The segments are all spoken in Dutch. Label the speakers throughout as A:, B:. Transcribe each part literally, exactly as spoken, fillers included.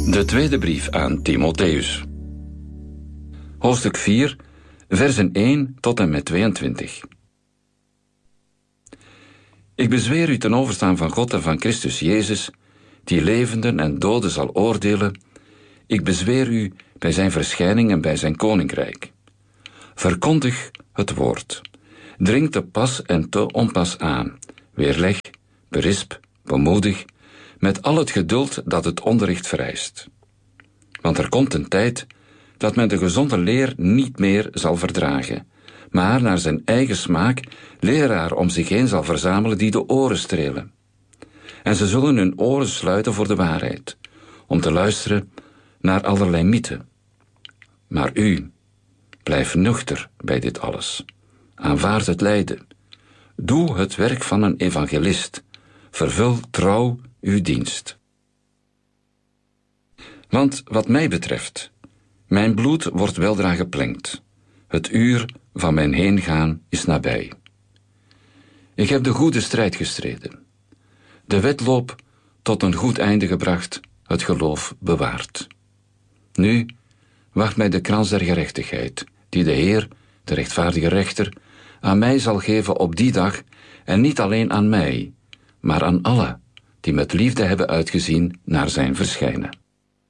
A: De tweede brief aan Timotheus. Hoofdstuk vier, versen één tot en met tweeëntwintig. Ik bezweer u ten overstaan van God en van Christus Jezus, die levenden en doden zal oordelen. Ik bezweer u bij zijn verschijning en bij zijn koninkrijk. Verkondig het woord. Dring te pas en te onpas aan. Weerleg, berisp, bemoedig, met al het geduld dat het onderricht vereist. Want er komt een tijd dat men de gezonde leer niet meer zal verdragen, maar naar zijn eigen smaak leraar om zich heen zal verzamelen die de oren strelen. En ze zullen hun oren sluiten voor de waarheid, om te luisteren naar allerlei mythen. Maar u, blijf nuchter bij dit alles. Aanvaard het lijden. Doe het werk van een evangelist. Vervul trouw uw dienst. Want wat mij betreft, mijn bloed wordt weldra geplengd. Het uur van mijn heengaan is nabij. Ik heb de goede strijd gestreden. De wedloop tot een goed einde gebracht, het geloof bewaard. Nu wacht mij de krans der gerechtigheid, die de Heer, de rechtvaardige rechter, aan mij zal geven op die dag, en niet alleen aan mij, maar aan allen die met liefde hebben uitgezien naar zijn verschijnen.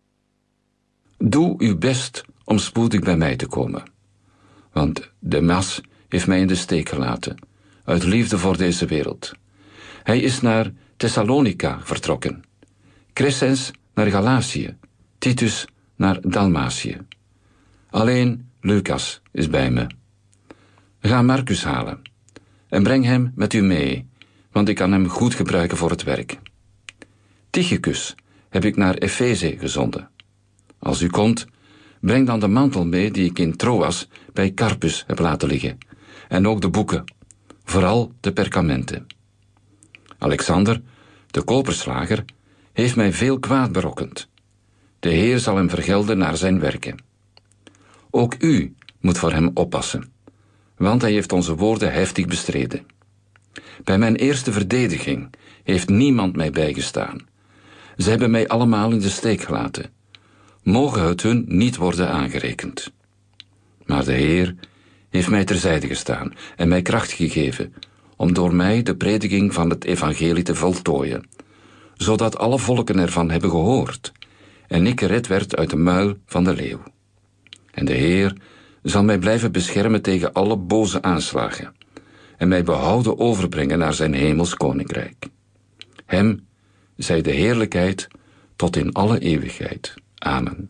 A: Doe uw best om spoedig bij mij te komen, want Demas heeft mij in de steek gelaten, uit liefde voor deze wereld. Hij is naar Thessalonica vertrokken, Crescens naar Galatië, Titus naar Dalmatië. Alleen Lucas is bij me. Ga Marcus halen en breng hem met u mee, want ik kan hem goed gebruiken voor het werk. Tychicus heb ik naar Efeze gezonden. Als u komt, breng dan de mantel mee die ik in Troas bij Carpus heb laten liggen, en ook de boeken, vooral de perkamenten. Alexander, de koperslager, heeft mij veel kwaad berokkend. De Heer zal hem vergelden naar zijn werken. Ook u moet voor hem oppassen, want hij heeft onze woorden heftig bestreden. Bij mijn eerste verdediging heeft niemand mij bijgestaan. Ze hebben mij allemaal in de steek gelaten. Mogen het hun niet worden aangerekend. Maar de Heer heeft mij terzijde gestaan en mij kracht gegeven om door mij de prediking van het evangelie te voltooien, zodat alle volken ervan hebben gehoord en ik gered werd uit de muil van de leeuw. En de Heer zal mij blijven beschermen tegen alle boze aanslagen en mij behouden overbrengen naar zijn hemels koninkrijk. Hem zij de heerlijkheid tot in alle eeuwigheid. Amen.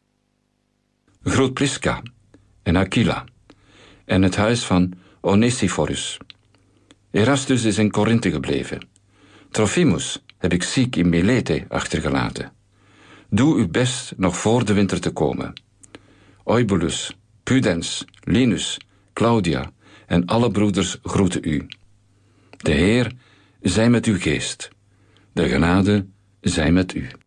A: Groet Prisca en Aquila en het huis van Onesiphorus. Erastus is in Korinthe gebleven. Trophimus heb ik ziek in Milete achtergelaten. Doe uw best nog voor de winter te komen. Eubulus, Pudens, Linus, Claudia en alle broeders groeten u. De Heer zij met uw geest. De genade zij met u.